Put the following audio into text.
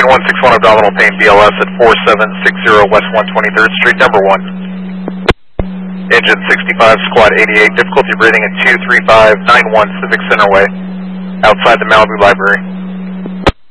9161 abdominal pain BLS at 4760 West 123rd Street, number 1. Engine 65, squad 88, difficulty breathing at 23591 Civic Centerway, outside the Malibu Library.